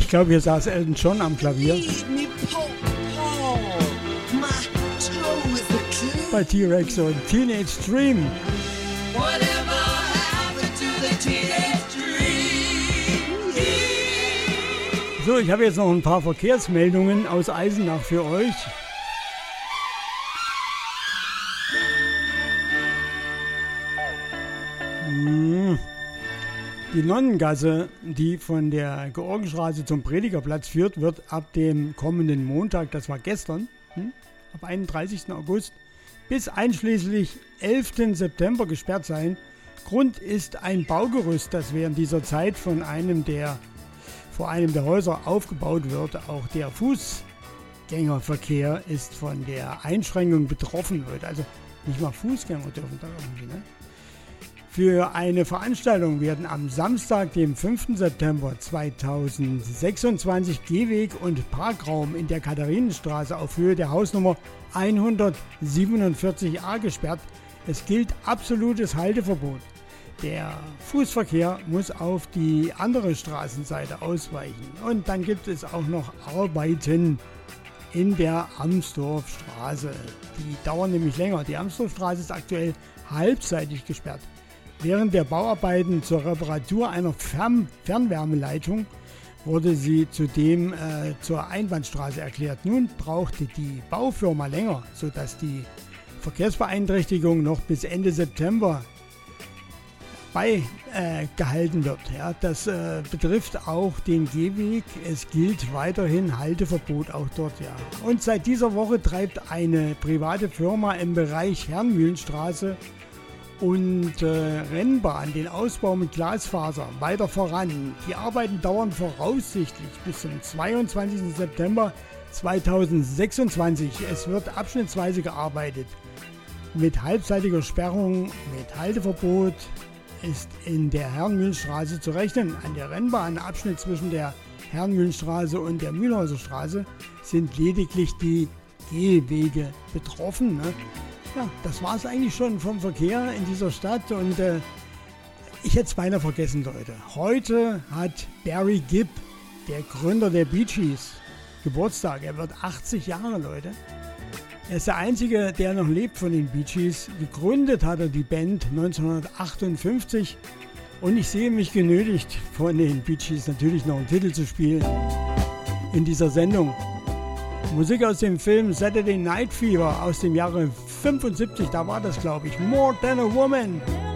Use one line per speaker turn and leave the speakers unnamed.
glaube, hier saß Elton John am Klavier. Bei T-Rex und Teenage Dream. So, ich habe jetzt noch ein paar Verkehrsmeldungen aus Eisenach für euch. Die Nonnengasse, die von der Georgenstraße zum Predigerplatz führt, wird ab dem kommenden Montag, das war gestern, ab 31. August, bis einschließlich 11. September gesperrt sein. Grund ist ein Baugerüst, das während dieser Zeit vor einem der Häuser aufgebaut wird. Auch der Fußgängerverkehr ist von der Einschränkung betroffen wird. Also nicht mal Fußgänger dürfen da irgendwie, ne? Für eine Veranstaltung werden am Samstag, dem 5. September 2026 Gehweg und Parkraum in der Katharinenstraße auf Höhe der Hausnummer 147a gesperrt. Es gilt absolutes Halteverbot. Der Fußverkehr muss auf die andere Straßenseite ausweichen. Und dann gibt es auch noch Arbeiten in der Amsdorfstraße. Die dauern nämlich länger. Die Amsdorfstraße ist aktuell halbseitig gesperrt. Während der Bauarbeiten zur Reparatur einer Fernwärmeleitung wurde sie zudem zur Einbahnstraße erklärt. Nun brauchte die Baufirma länger, sodass die Verkehrsbeeinträchtigung noch bis Ende September beigehalten wird. Ja, das betrifft auch den Gehweg. Es gilt weiterhin Halteverbot auch dort. Ja. Und seit dieser Woche treibt eine private Firma im Bereich Herrenmühlenstraße und Rennbahn den Ausbau mit Glasfaser weiter voran. Die Arbeiten dauern voraussichtlich bis zum 22. September 2026. Es wird abschnittsweise gearbeitet. Mit halbseitiger Sperrung, mit Halteverbot ist in der Herrenmühlenstraße zu rechnen. An der Rennbahnabschnitt zwischen der Herrenmühlenstraße und der Mühlhauser Straße sind lediglich die Gehwege betroffen. Ne? Ja, das war es eigentlich schon vom Verkehr in dieser Stadt und ich hätte es beinahe vergessen, Leute. Heute hat Barry Gibb, der Gründer der Bee Gees, Geburtstag. Er wird 80 Jahre, Leute. Er ist der Einzige, der noch lebt von den Bee Gees. Gegründet hat er die Band 1958 und ich sehe mich genötigt, von den Bee Gees natürlich noch einen Titel zu spielen in dieser Sendung. Musik aus dem Film Saturday Night Fever aus dem Jahre 75, da war das, glaube ich. More Than a Woman.